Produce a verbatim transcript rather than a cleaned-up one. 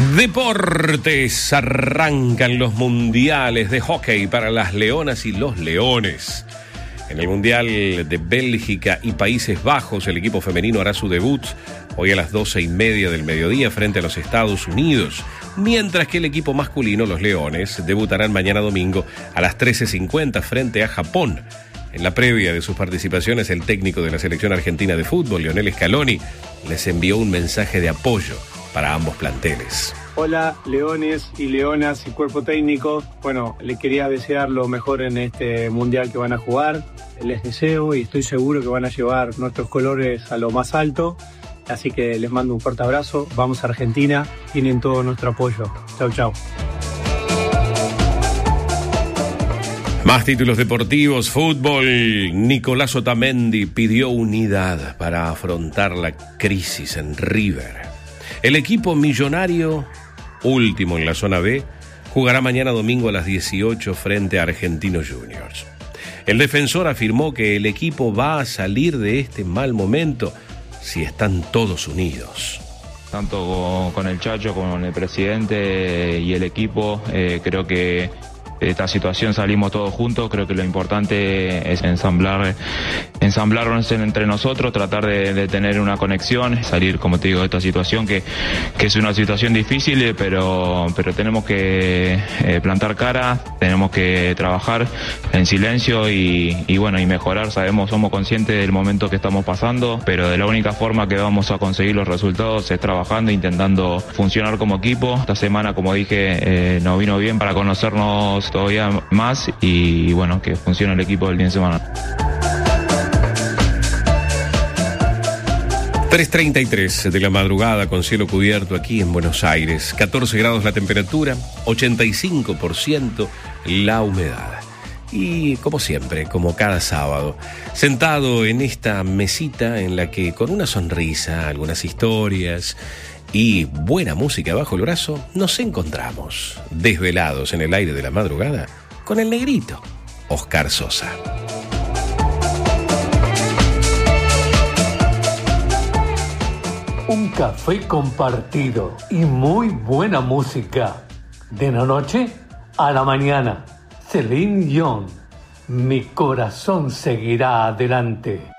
Deportes, arrancan los mundiales de hockey para las leonas y los leones. En el Mundial de Bélgica y Países Bajos, el equipo femenino hará su debut hoy a las doce y media del mediodía frente a los Estados Unidos, mientras que el equipo masculino, los Leones, debutarán mañana domingo a las trece cincuenta frente a Japón. En la previa de sus participaciones, el técnico de la selección argentina de fútbol, Lionel Scaloni, les envió un mensaje de apoyo para ambos planteles. Hola, leones y leonas y cuerpo técnico. Bueno, les quería desear lo mejor en este mundial que van a jugar. Les deseo y estoy seguro que van a llevar nuestros colores a lo más alto. Así que les mando un fuerte abrazo. Vamos a Argentina, tienen todo nuestro apoyo. Chau, chau. Más títulos deportivos, fútbol. Nicolás Otamendi pidió unidad para afrontar la crisis en River. El equipo millonario, último en la zona B, jugará mañana domingo a las dieciocho frente a Argentinos Juniors. El defensor afirmó que el equipo va a salir de este mal momento si están todos unidos. Tanto con, con el Chacho, con el presidente y el equipo, eh, creo que de esta situación salimos todos juntos. Creo que lo importante es ensamblar, ensamblarnos entre nosotros, tratar de, de tener una conexión, salir, como te digo, de esta situación que, que es una situación difícil, pero, pero tenemos que eh, plantar cara, tenemos que trabajar en silencio y, y bueno, y mejorar. Sabemos, somos conscientes del momento que estamos pasando, pero de la única forma que vamos a conseguir los resultados es trabajando, intentando funcionar como equipo. Esta semana, como dije, eh, nos vino bien para conocernos todavía más y bueno, que funcione el equipo del fin de semana. tres treinta y tres de la madrugada con cielo cubierto aquí en Buenos Aires. catorce grados la temperatura, ochenta y cinco por ciento la humedad. Y como siempre, como cada sábado, sentado en esta mesita en la que con una sonrisa, algunas historias y buena música bajo el brazo, nos encontramos desvelados en el aire de la madrugada con el negrito, Oscar Sosa. Un café compartido y muy buena música. De la noche a la mañana. Celine Dion, mi corazón seguirá adelante.